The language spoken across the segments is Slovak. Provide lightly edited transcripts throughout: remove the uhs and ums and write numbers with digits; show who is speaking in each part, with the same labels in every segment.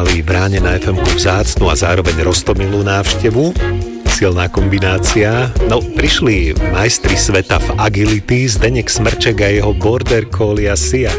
Speaker 1: mali v Ráne na FM-ku vzácnu a zároveň roztomilú návštevu. Silná kombinácia. No, prišli majstri sveta v agility, Zdeněk Smrček a jeho border collie Sia.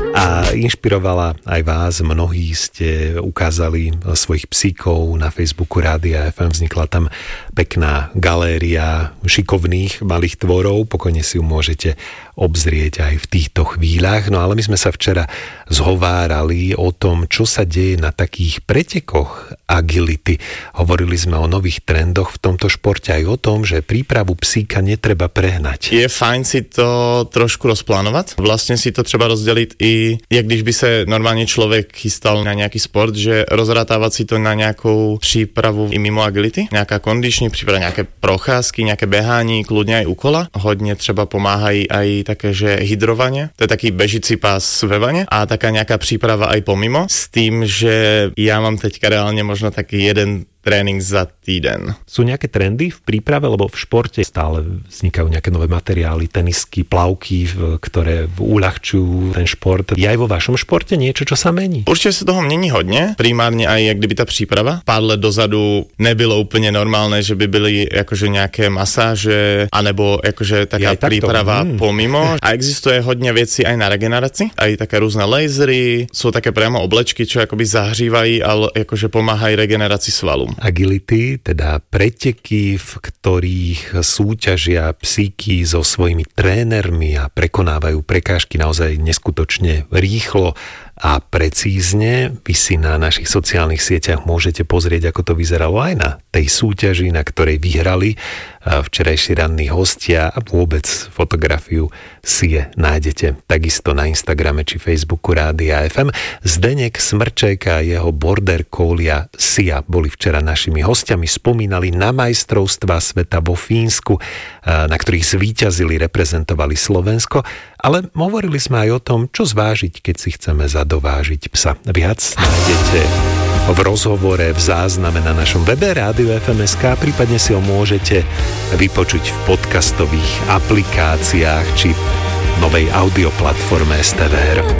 Speaker 1: A inšpirovala aj vás, mnohí ste ukázali svojich psíkov na Facebooku Rádia FM, vznikla tam pekná galéria šikovných malých tvorov, pokojne si ju môžete obzrieť aj v týchto chvíľach. No ale my sme sa včera zhovárali o tom, čo sa deje na takých pretekoch agility. Hovorili sme o nových trendoch v tomto športe aj o tom, že prípravu psíka netreba prehnať.
Speaker 2: Je fajn si to trošku rozplánovať. Vlastne si to treba rozdeliť i jak když by sa normálne človek chystal na nejaký sport, že rozrátávať si to na nejakou prípravu i mimo agility, nejaká kondičný príprava, nejaké procházky, nejaké behání, kľudne aj úkola. Hodne treba pomáha aj také, že hydrovanie, to je taký bežicí pás ve vane a taká nejaká príprava aj pomimo, s tým, že ja mám teďka reálne možno taký jeden tréning za týden.
Speaker 1: Sú nejaké trendy v príprave, lebo v športe stále vznikajú nejaké nové materiály, tenisky, plavky, ktoré uľahčujú ten šport. Je aj vo vašom športe niečo, čo sa mení?
Speaker 2: Určite sa toho mení hodne. Primárne aj jak kdyby tá príprava. Pár let dozadu nebylo úplne normálne, že by byly akože nejaké masáže, anebo akože taká príprava pomimo. A existuje hodne vecí aj na regenerácii, aj také rôzne lasery, sú také priamo oblečky, čo akoby zahřívajú, ale akože pomáhajú regenerácii svalu.
Speaker 1: Agility, teda preteky, v ktorých súťažia psíky so svojimi trénermi a prekonávajú prekážky naozaj neskutočne rýchlo a precízne. Vy si na našich sociálnych sieťach môžete pozrieť, ako to vyzeralo aj na tej súťaži, na ktorej vyhrali včerajší ranní hostia a vôbec fotografiu si je nájdete takisto na Instagrame či Facebooku Rádia FM. Zdeněk Smrček a jeho border collie Sia boli včera našimi hostiami, spomínali na majstrovstvá sveta vo Fínsku, na ktorých zvíťazili, reprezentovali Slovensko, ale hovorili sme aj o tom, čo zvážiť, keď si chceme zadovážiť psa. Viac nájdete v rozhovore, v zázname na našom webe Rádio FM.sk, prípadne si ho môžete vypočuť v podcastových aplikáciách či novej audioplatforme STVR.